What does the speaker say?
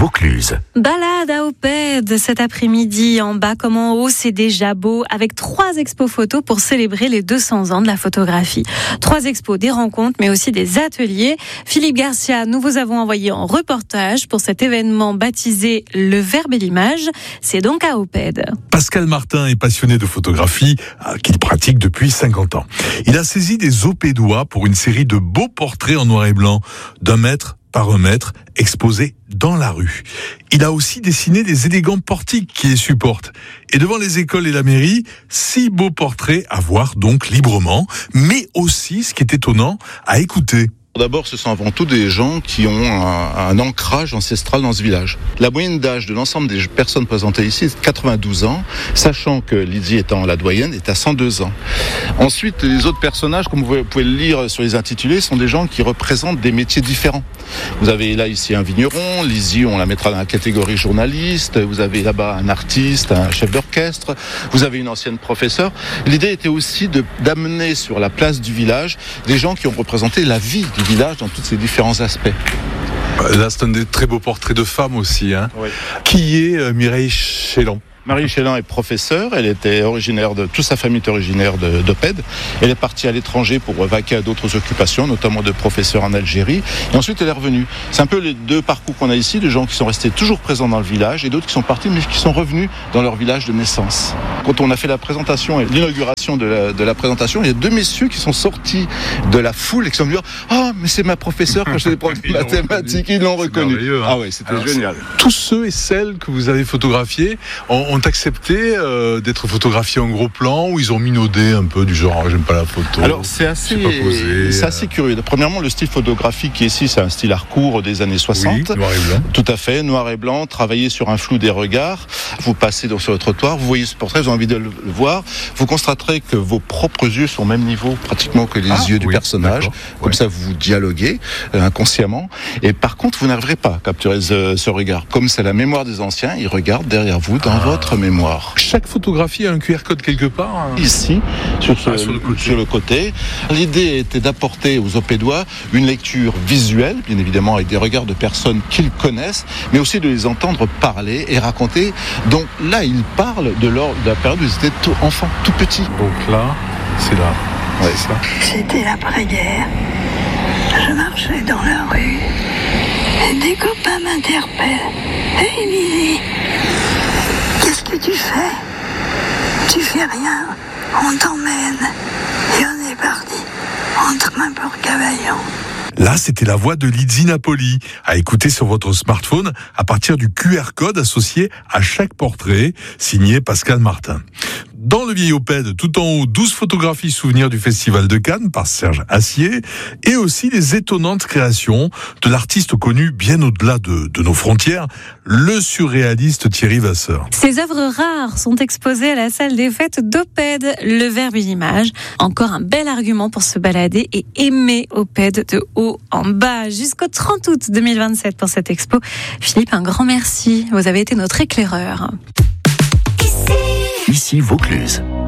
Vaucluse. Balade à Opède cet après-midi, en bas comme en haut, c'est déjà beau, avec 3 expos photos pour célébrer les 200 ans de la photographie. 3 expos, des rencontres, mais aussi des ateliers. Philippe Garcia, nous vous avons envoyé en reportage pour cet événement baptisé Le Verbe et l'Image. C'est donc à Opède. Pascal Martin est passionné de photographie qu'il pratique depuis 50 ans. Il a saisi des Opédois pour une série de beaux portraits en noir et blanc, d'1 mètre par 1 mètre, exposés dans la rue. Il a aussi dessiné des élégants portiques qui les supportent. Et devant les écoles et la mairie, 6 beaux portraits à voir donc librement, mais aussi, ce qui est étonnant, à écouter. D'abord, ce sont avant tout des gens qui ont un ancrage ancestral dans ce village. La moyenne d'âge de l'ensemble des personnes présentées ici est de 92 ans, sachant que Lydie étant la doyenne est à 102 ans. Ensuite, les autres personnages, comme vous pouvez le lire sur les intitulés, sont des gens qui représentent des métiers différents. Vous avez là ici un vigneron, Lydie on la mettra dans la catégorie journaliste, vous avez là-bas un artiste, un chef d'orchestre, vous avez une ancienne professeure. L'idée était aussi d'amener sur la place du village des gens qui ont représenté la vie du village dans tous ses différents aspects. Là, c'est un des très beaux portraits de femmes aussi. Oui. Qui est Mireille Chélan? Marie Chélan est professeure, elle était toute sa famille est originaire d'Opède. Elle est partie à l'étranger pour vaquer à d'autres occupations, notamment de professeur en Algérie. Et ensuite, elle est revenue. C'est un peu les 2 parcours qu'on a ici, de gens qui sont restés toujours présents dans le village et d'autres qui sont partis, mais qui sont revenus dans leur village de naissance. Quand on a fait la présentation et l'inauguration de la présentation, il y a 2 messieurs qui sont sortis de la foule et qui sont venus dire « Ah, mais c'est ma professeure quand je faisais des profs de mathématiques, ils l'ont reconnu. » Ah oui, c'était génial. Tous ceux et celles que vous avez photographiés ont accepté d'être photographiés en gros plan, ou ils ont minaudé un peu du genre j'aime pas la photo? Alors c'est assez curieux. Premièrement, le style photographique qui est ici, c'est un style Harcourt des années 60. Oui, noir et blanc. Tout à fait, noir et blanc, travailler sur un flou des regards. Vous passez sur le trottoir, vous voyez ce portrait, vous avez envie de le voir. Vous constaterez que vos propres yeux sont au même niveau pratiquement que les yeux du personnage. Comme ça, vous dialoguez inconsciemment. Et par contre, vous n'arriverez pas à capturer ce regard. Comme c'est la mémoire des anciens, ils regardent derrière vous dans votre mémoire. Chaque photographie a un QR code quelque part. Ici, sur le côté. L'idée était d'apporter aux Opédois une lecture visuelle, bien évidemment avec des regards de personnes qu'ils connaissent, mais aussi de les entendre parler et raconter. Donc là, ils parlent de la période où ils étaient enfants, tout petits. Donc là, c'est là. Ouais, c'est ça. C'était l'après-guerre. Je marchais dans la rue et des copains m'interpellent. Hey Lily, qu'est-ce que tu fais? Tu fais rien, on t'emmène. Et on est parti en train pour Cavaillon. Là, c'était la voix de Lydie Napoli, à écouter sur votre smartphone à partir du QR code associé à chaque portrait, signé Pascal Martin. Dans le vieil Opède, tout en haut, 12 photographies souvenirs du Festival de Cannes par Serge Assier, et aussi les étonnantes créations de l'artiste connu bien au-delà de nos frontières, le surréaliste Thierry Vasseur. Ces œuvres rares sont exposées à la salle des fêtes d'Opède, Le Verbe et l'Image. Encore un bel argument pour se balader et aimer Opède de haut en bas, jusqu'au 30 août 2027 pour cette expo. Philippe, un grand merci. Vous avez été notre éclaireur. Ici Vaucluse.